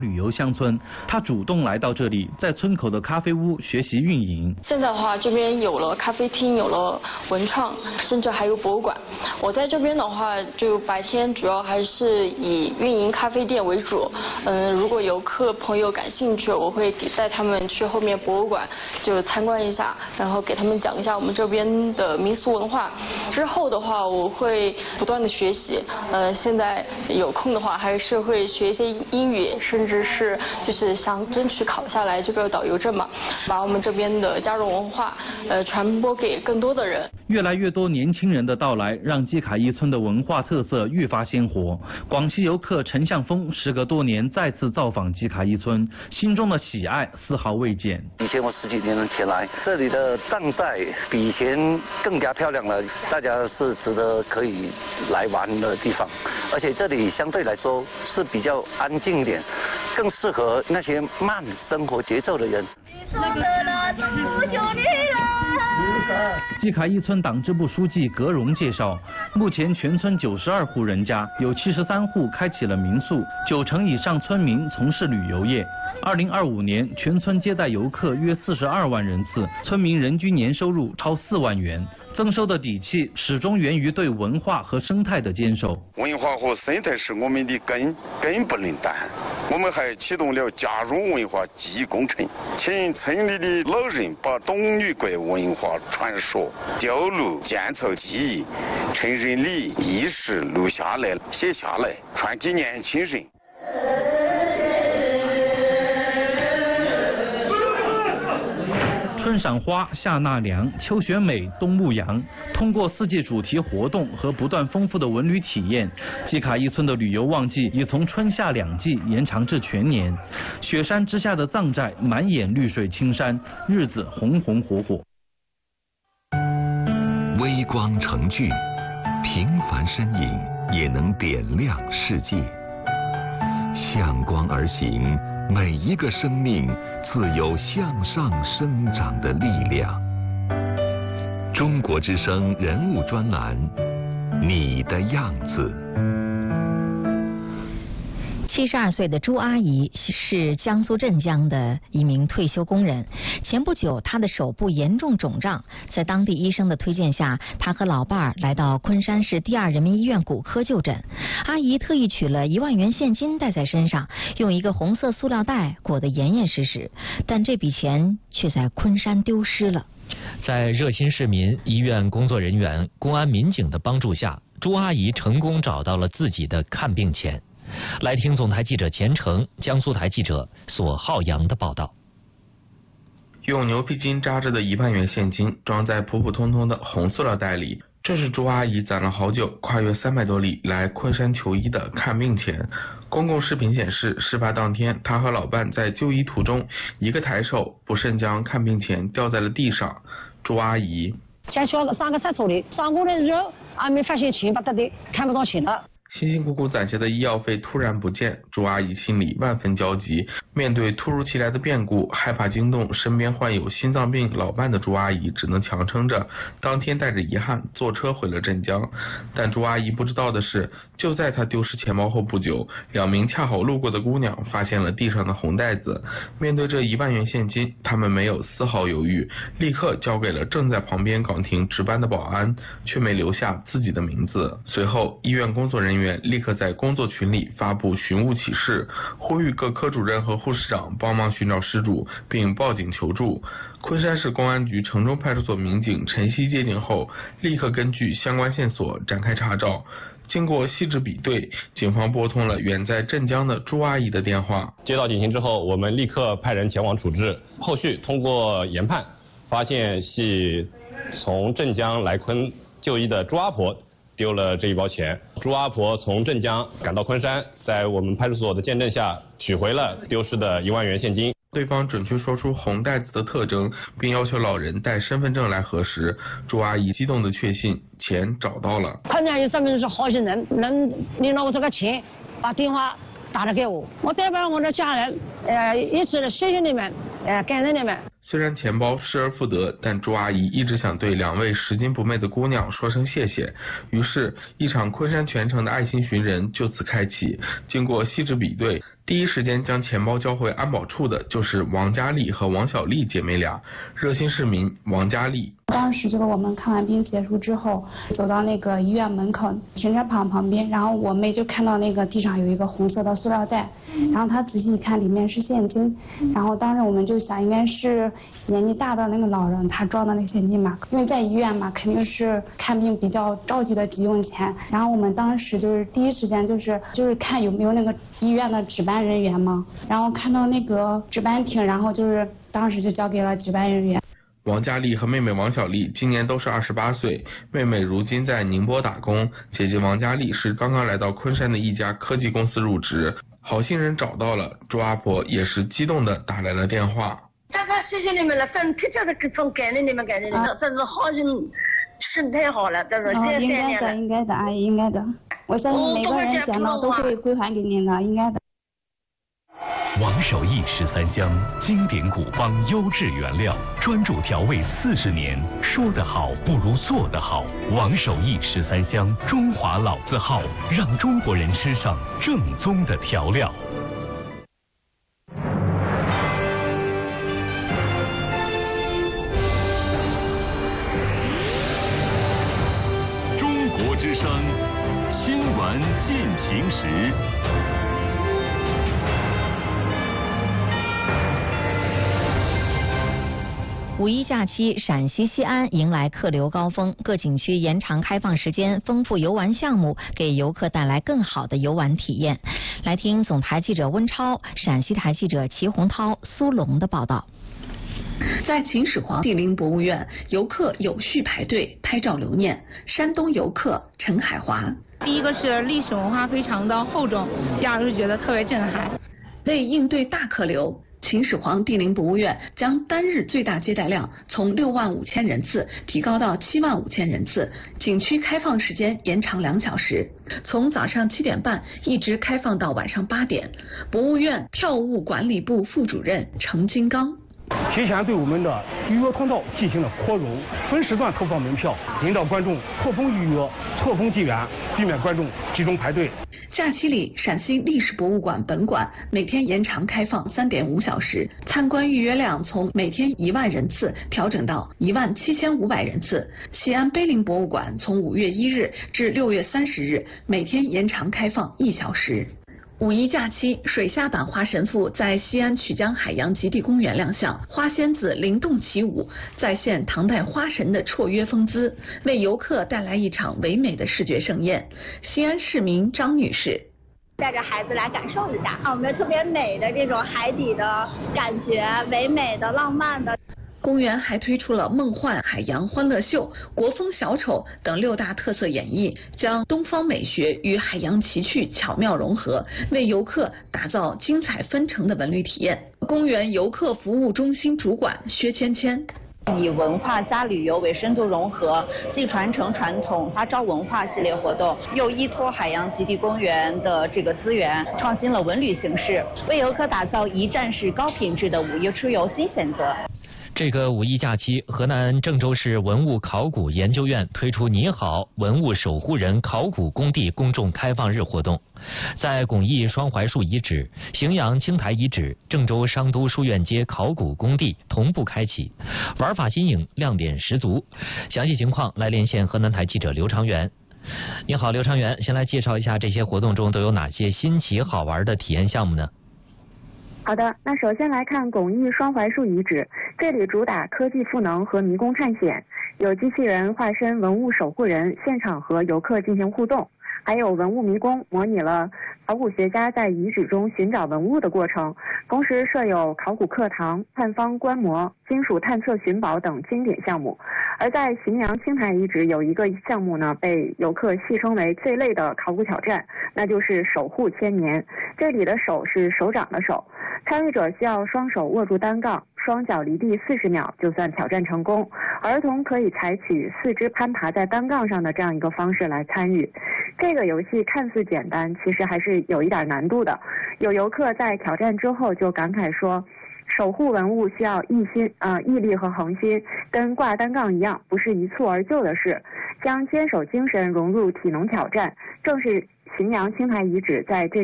旅游乡村，他主动来到这里，在村口的咖啡屋学习运营。 现在的话，这边有了咖啡厅，有了文创，甚至还有博物馆。我在这边的话，就白天主要还是以运营咖啡店为主。如果游客朋友感兴趣，我会带他们去后面博物馆就参观一下，然后给他们讲一下我们这边的民俗文化。之后的话，我会不断的学习。现在有空的话，还是会学一些英语，甚至是就是想争取考下来这个导游证嘛，把我们这边的嘉荣文化传播给更多的人。 越来越多年轻人的到来，让基卡伊村的文化特色愈发鲜活。广西游客陈向峰时隔多年再次造访基卡伊村，心中的喜爱丝毫未减。 以前我10几年前来，这里的藏寨比以前更加漂亮了，大家是值得可以来玩的地方，而且这里相对来说是比较安静一点，更适合那些慢生活节奏的人。 基卡伊村党支部书记葛荣介绍，目前全村92户人家，有73户开启了民宿，9成以上村民从事旅游业。2025年，全村接待游客约42万人次，村民人均年收入超4万元。增收的底气始终源于对文化和生态的坚守。 文化和生态是我们的根不能断。我们还启动了嘉荣文化记忆工程，请村里的老人把董女国文化传说、雕录、建造记忆、成人礼仪式录下来、写下来，传给年轻人。 春赏花，夏纳凉，秋选美，冬牧羊。通过4届主题活动和不断丰富的文旅体验，基卡伊村的旅游旺季已从春夏2季延长至全年。雪山之下的藏寨满眼绿水青山，日子红红火火。 微光成炬，平凡身影也能点亮世界。向光而行，每一个生命自有向上生长的力量。中国之声人物专栏，你的样子。 72岁的朱阿姨是江苏镇江的一名退休工人。前不久，她的手部严重肿胀，在当地医生的推荐下，她和老伴儿来到昆山市第2人民医院骨科就诊。阿姨特意取了1万元现金带在身上，用一个红色塑料袋裹得严严实实，但这笔钱却在昆山丢失了。 在热心市民、医院工作人员、公安民警的帮助下，朱阿姨成功找到了自己的看病钱。来听总台记者钱成、江苏台记者索浩洋的报道。 用牛皮筋扎着的1万元现金装在普普通通的红塑料袋里，这是朱阿姨攒了好久，跨越300多里来昆山求医的看病钱。公共视频显示，事发当天，她和老伴在就医途中，一个抬手不慎将看病钱掉在了地上。朱阿姨先上个厕所里，上过来的时候还没发现钱不得的，看不到钱了。 辛辛苦苦攒下的医药费突然不见，朱阿姨心里万分焦急。面对突如其来的变故，害怕惊动身边患有心脏病老伴的朱阿姨，只能强撑着，当天带着遗憾坐车回了镇江。但朱阿姨不知道的是，就在她丢失钱包后不久，2名恰好路过的姑娘发现了地上的红袋子。面对这1万元现金，她们没有丝毫犹豫，立刻交给了正在旁边岗亭值班的保安，却没留下自己的名字。随后，医院工作人员立刻在工作群里发布寻物启事，呼吁各科主任和护士长帮忙寻找失主，并报警求助。昆山市公安局城中派出所民警陈曦接警后，立刻根据相关线索展开查找。经过细致比对，警方拨通了远在镇江的朱阿姨的电话。 接到警情之后，我们立刻派人前往处置。后续通过研判，发现系从镇江来昆就医的朱阿婆丢了这一包钱。朱阿婆从镇江赶到昆山，在我们派出所的见证下，取回了丢失的1万元现金。 对方准确说出红袋子的特征，并要求老人带身份证来核实。朱阿姨激动地确信钱找到了。 看见有这么是好心人，能领了我这个钱，把电话打了给我，我代表我的家人，一直谢谢你们，感恩你们。 虽然钱包失而复得，但朱阿姨一直想对2位拾金不昧的姑娘说声谢谢。于是，一场昆山全城的爱心寻人就此开启。经过细致比对， 第一时间将钱包交回安保处的就是王佳丽和王小丽姐妹俩。热心市民王佳丽： 当时就是我们看完病结束之后，走到那个医院门口停车场旁边，然后我妹就看到那个地上有一个红色的塑料袋，然后她仔细一看里面是现金，然后当时我们就想应该是年纪大的那个老人他装的那个现金嘛，因为在医院嘛肯定是看病比较着急的急用钱，然后我们当时就是第一时间就是看有没有那个医院的值班人员嘛，然后看到那个值班亭，然后就是当时就交给了值班人员。 王佳丽和妹妹王小丽今年都是28岁，妹妹如今在宁波打工，姐姐王佳丽是刚刚来到昆山的一家科技公司入职。好心人找到了，朱阿婆也是激动的打来了电话。 大家谢谢你们了，真特别的感恩你们，真是好人，是太好了，真是谢谢你了。 应该的，阿姨应该的，我相信每个人捡到都会归还给您的，应该的。 王守义13香，经典古方，优质原料，专注调味40年。说得好不如做得好。王守义13香，中华老字号，让中国人吃上正宗的调料。中国之声，新闻进行时。 五一假期，陕西西安迎来客流高峰，各景区延长开放时间，丰富游玩项目，给游客带来更好的游玩体验。来听总台记者温超、陕西台记者齐洪涛、苏龙的报道。 在秦始皇帝陵博物院，游客有序排队拍照留念。山东游客陈海华： 第一个是历史文化非常的厚重，第二个是觉得特别震撼。 为应对大客流，秦始皇帝陵博物院将单日最大接待量从65000人次提高到75000人次，景区开放时间延长2小时，从早上7点半一直开放到晚上8点。博物院票务管理部副主任程金刚： 提前对我们的预约通道进行了扩容，分时段投放门票，引导观众错峰预约、错峰进园，避免观众集中排队。 假期里，陕西历史博物馆本馆每天延长开放3.5小时，参观预约量从每天1万人次调整到17500人次。西安碑林博物馆从5月1日至6月30日，每天延长开放1小时。五一假期，水下版花神父在西安曲江海洋极地公园亮相，花仙子灵动起舞，再现唐代花神的绰约风姿，为游客带来一场唯美的视觉盛宴。西安市民张女士： 带着孩子来感受一下我们特别美的这种海底的感觉，唯美的、浪漫的。 公园还推出了梦幻海洋欢乐秀、国风小丑等6大特色演绎，将东方美学与海洋奇趣巧妙融合，为游客打造精彩纷呈的文旅体验。公园游客服务中心主管薛芊芊： 以文化加旅游为深度融合，既传承传统花招文化系列活动，又依托海洋极地公园的这个资源，创新了文旅形式，为游客打造一站式高品质的五一出游新选择。 这个五一假期，河南郑州市文物考古研究院推出“你好，文物守护人”考古工地公众开放日活动，在巩义双槐树遗址、荥阳青台遗址、郑州商都书院街考古工地同步开启，玩法新颖，亮点十足。详细情况来连线河南台记者刘长元。你好，刘长元，先来介绍一下这些活动中都有哪些新奇好玩的体验项目呢？ 好的，那首先来看巩义双槐树遗址，这里主打科技赋能和迷宫探险，有机器人化身文物守护人，现场和游客进行互动，还有文物迷宫，模拟了考古学家在遗址中寻找文物的过程，同时设有考古课堂、探方观摩、金属探测寻宝等经典项目。而在荥阳青台遗址有一个项目呢，被游客戏称为最累的考古挑战，那就是守护千年。这里的手是手掌的手，参与者需要双手握住单杠，双脚离地40秒就算挑战成功。儿童可以采取4肢攀爬在单杠上的这样一个方式来参与。这个游戏看似简单，其实还是有一点难度的。有游客在挑战之后就感慨说，守护文物需要毅力和恒心，跟挂单杠一样，不是一蹴而就的事。将坚守精神融入体能挑战，正是荥阳青台遗址在这